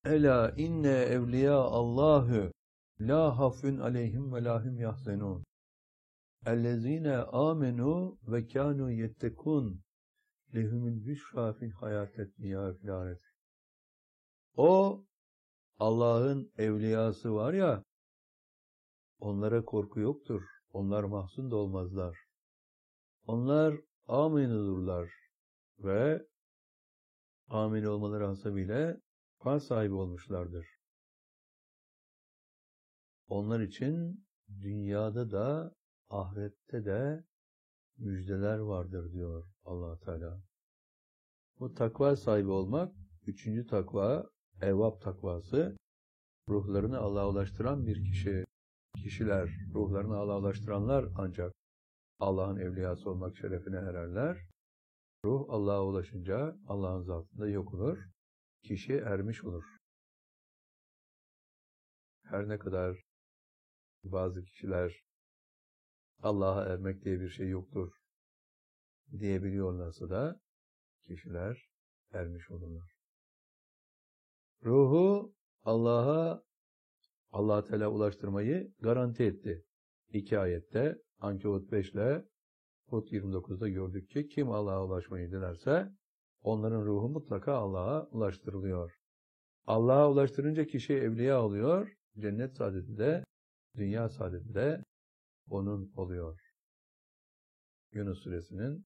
Ela inne evliya Allahü la hafun aleyhim ve lahum yahzenun. Ellezine amenu ve kanu yettekun lehumul büşra fil hayatet dünya fil ahiret. O Allah'ın evliyası var ya, onlara korku yoktur. Onlar mahzun da olmazlar. Onlar aminudurlar ve amin olmaları hasebiyle far sahibi olmuşlardır. Onlar için dünyada da ahirette de müjdeler vardır diyor Allah Teala. Bu takva sahibi olmak, üçüncü takva, evvab takvası, ruhlarını Allah'a ulaştıran bir kişiler, ruhlarını Allah'a ulaştıranlar ancak Allah'ın evliyası olmak şerefine ererler. Ruh Allah'a ulaşınca Allah'ın zatında yok olur. Kişi ermiş olur. Her ne kadar bazı kişiler Allah'a ermek diye bir şey yoktur diyebiliyorlarsa da kişiler ermiş olurlar. Ruhu Allah Teala ulaştırmayı garanti etti. İki ayette Ankebut 5 ile Hud 29'da gördük ki kim Allah'a ulaşmayı dilerse onların ruhu mutlaka Allah'a ulaştırılıyor. Allah'a ulaştırınca kişi evliya oluyor. Cennet saadeti de, dünya saadeti de onun oluyor. Yunus suresinin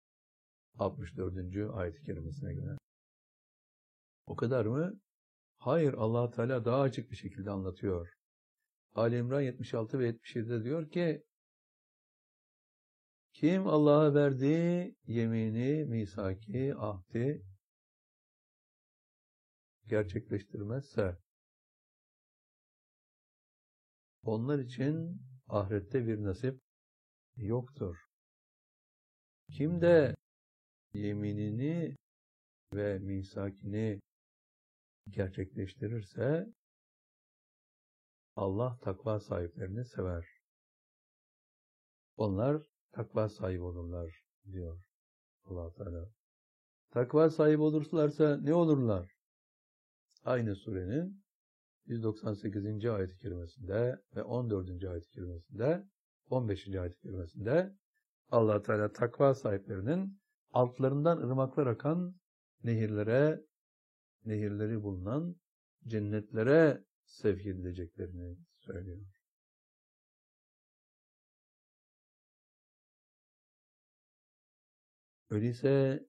64. ayet-i kerimesine göre. O kadar mı? Hayır, Allah Teala daha açık bir şekilde anlatıyor. Ali İmran 76 ve 77'de diyor ki kim Allah'a verdiği yemini, misaki, ahdi gerçekleştirmezse onlar için ahirette bir nasip yoktur. Kim de yeminini ve misakini gerçekleştirirse Allah takva sahiplerini sever. Onlar takva sahibi olurlar diyor Allah Teala. Takva sahibi olurlarsa ne olurlar? Aynı surenin 198. ayet-i kerimesinde ve 14. ayet-i kerimesinde, 15. ayet-i kerimesinde Allah Teala takva sahiplerinin altlarından ırmaklar akan nehirleri bulunan cennetlere sevk edileceklerini söylüyor. Öyleyse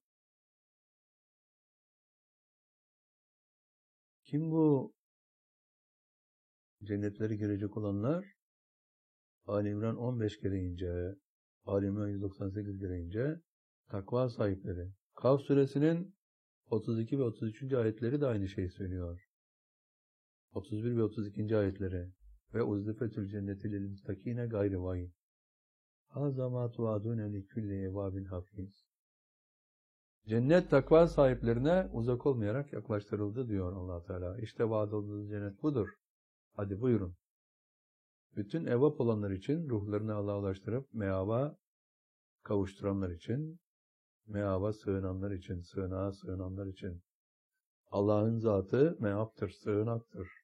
kim bu cennetleri girecek olanlar? Ali İmran 15 kere ince, Ali İmran 198 kere ince, takva sahipleri. Kaf suresinin 32 ve 33. ayetleri de aynı şeyi söylüyor. 31 ve 32. ayetleri. Ve uzlifetül cenneti lil mustakine gayri vayin. Haza ma tuadune li kulli evabin hafiz. Cennet takva sahiplerine uzak olmayarak yaklaştırıldı diyor Allah Teala. İşte vaad olduğu cennet budur. Hadi buyurun. Bütün evap olanlar için, ruhlarını Allah'a ulaştırıp meava kavuşturanlar için, meava sığınanlar için, sığınağa sığınanlar için. Allah'ın zatı meaptır, sığınaktır.